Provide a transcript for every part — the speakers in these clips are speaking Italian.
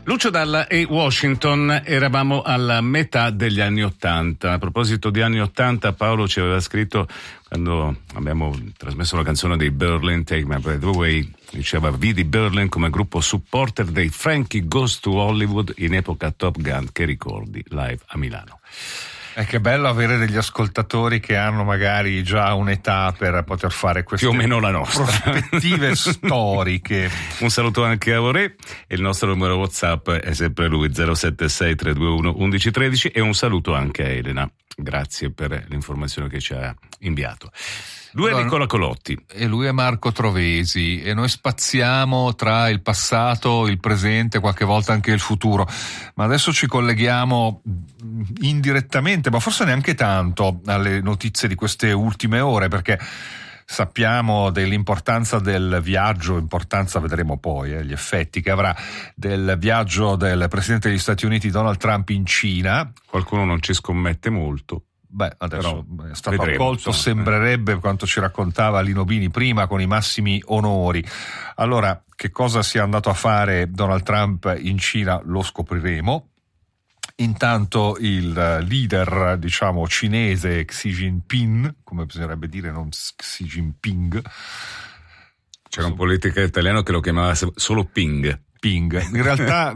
Lucio Dalla e Washington, eravamo alla metà degli anni '80. A proposito di anni '80, Paolo ci aveva scritto, quando abbiamo trasmesso la canzone dei Berlin, Take My Breath Away, diceva: vidi Berlin come gruppo supporter dei Frankie Goes to Hollywood in epoca Top Gun, che ricordi, live a Milano. Che bello avere degli ascoltatori che hanno magari già un'età per poter fare queste più o meno la nostra prospettive storiche. Un saluto anche a Vorè, e il nostro numero WhatsApp è sempre lui, 076 321 1113, e un saluto anche a Elena. Grazie per l'informazione che ci ha inviato. Lui è Nicola Colotti e lui è Marco Trovesi, e noi spaziamo tra il passato, il presente, qualche volta anche il futuro, ma adesso ci colleghiamo indirettamente, ma forse neanche tanto, alle notizie di queste ultime ore, perché sappiamo dell'importanza del viaggio, importanza vedremo poi gli effetti che avrà, del viaggio del Presidente degli Stati Uniti Donald Trump in Cina. Qualcuno non ci scommette molto. Beh, adesso è stato vedremo, accolto, insomma. Sembrerebbe, quanto ci raccontava Lino Bini prima, con i massimi onori. Allora, che cosa sia andato a fare Donald Trump in Cina lo scopriremo. Intanto il leader, diciamo, cinese Xi Jinping, come bisognerebbe dire, non Xi Jinping. C'era un politico italiano che lo chiamava solo Ping. In realtà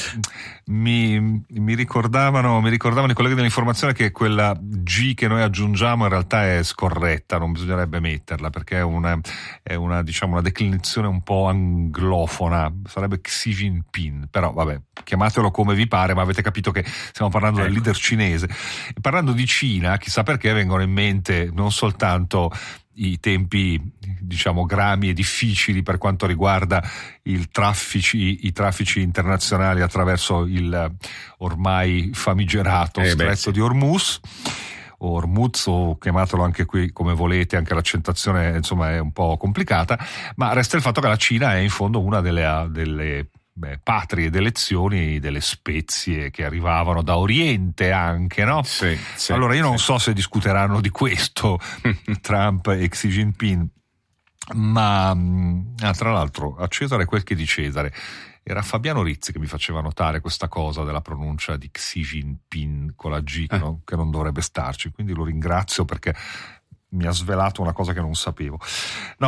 mi ricordavano i colleghi dell'informazione che quella G che noi aggiungiamo in realtà è scorretta, non bisognerebbe metterla, perché è una diciamo una declinazione un po' anglofona, sarebbe Xi Jinping, però vabbè, chiamatelo come vi pare, ma avete capito che stiamo parlando del leader cinese. E parlando di Cina, chissà perché vengono in mente non soltanto i tempi, diciamo, grami e difficili per quanto riguarda i traffici internazionali attraverso il ormai famigerato stretto di Hormuz, o Hormuz, o chiamatelo anche qui come volete, anche l'accentazione insomma è un po' complicata, ma resta il fatto che la Cina è in fondo una delle patrie d'elezioni delle spezie che arrivavano da Oriente anche, no? Sì, allora io non so se discuteranno di questo Trump e Xi Jinping, ma tra l'altro a Cesare quel che di Cesare. Era Fabiano Rizzi che mi faceva notare questa cosa della pronuncia di Xi Jinping con la G che non dovrebbe starci, quindi lo ringrazio perché mi ha svelato una cosa che non sapevo. No,